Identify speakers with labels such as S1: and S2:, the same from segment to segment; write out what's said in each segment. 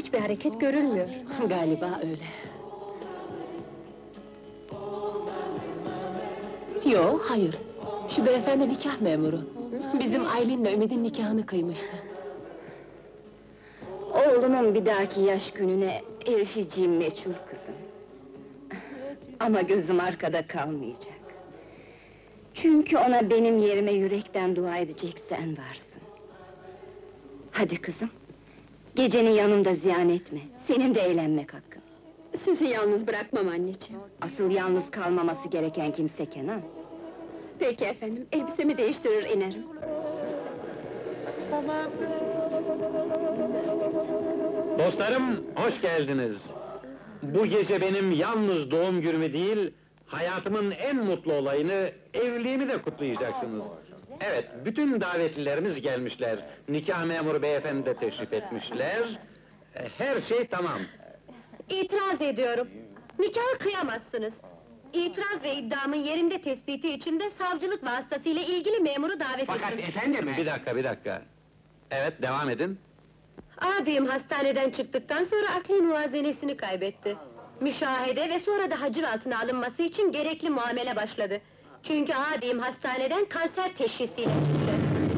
S1: hiçbir hareket görülmüyor.
S2: Galiba öyle. Yo, hayır. Şu beyefendi nikah memuru. Bizim Aylin'le Ümit'in nikahını kıymıştı.
S3: Oğlumun bir dahaki yaş gününe erişeceğim meçhul kızım. Ama gözüm arkada kalmayacak. Çünkü ona benim yerime yürekten dua edecek sen varsın. Hadi kızım, geceni yanımda ziyan etme, senin de eğlenmek hakkın.
S1: Sizi yalnız bırakmam anneciğim.
S3: Asıl yalnız kalmaması gereken kimse Kenan.
S1: Peki efendim, elbisemi değiştirir inerim.
S4: Dostlarım, hoş geldiniz. Bu gece benim yalnız doğum günümü değil, hayatımın en mutlu olayını, evliliğimi de kutlayacaksınız. Evet, bütün davetlilerimiz gelmişler. Nikah memuru beyefendi de teşrif etmişler. Her şey tamam.
S1: İtiraz ediyorum. Nikahı kıyamazsınız. İtiraz ve iddiamın yerinde tespiti için de savcılık vasıtasıyla ilgili memuru davet
S5: Fakat
S1: ettim.
S5: efendim...
S4: Bir dakika. Evet, devam edin.
S1: Abim hastaneden çıktıktan sonra akli muvazenesini kaybetti. Müşahede ve sonra da hacir altına alınması için gerekli muamele başladı. Çünkü abim hastaneden kanser teşhisiyle çıktı.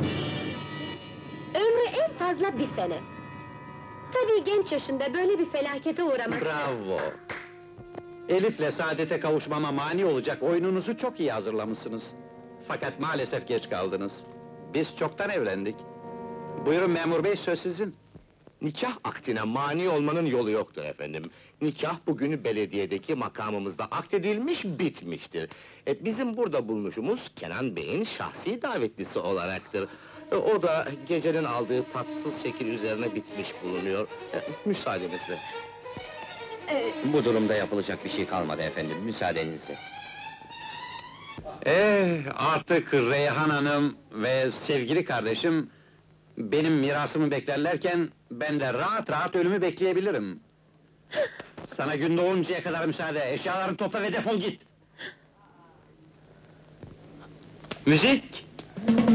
S1: Ömrü en fazla 1 sene. Tabii genç yaşında böyle bir felakete uğraması...
S4: Bravo! Elif'le saadete kavuşmama mani olacak oyununuzu çok iyi hazırlamışsınız. Fakat maalesef geç kaldınız. Biz çoktan evlendik. Buyurun memur bey, söz sizin.
S5: Nikah akdine mani olmanın yolu yoktur efendim. Nikah bugünü belediyedeki makamımızda akdedilmiş, bitmiştir. Bizim burada bulunuşumuz Kenan Bey'in şahsi davetlisi olaraktır. O da gecenin aldığı tatsız şekil üzerine bitmiş bulunuyor. Müsaadenizle.
S6: Bu durumda yapılacak bir şey kalmadı efendim, müsaadenizle.
S4: Artık Reyhan Hanım ve sevgili kardeşim... benim mirasımı beklerlerken, ben de rahat rahat ölümü bekleyebilirim. Sana gün doğuncaya kadar müsaade, eşyalarını topla ve defol git! Müzik!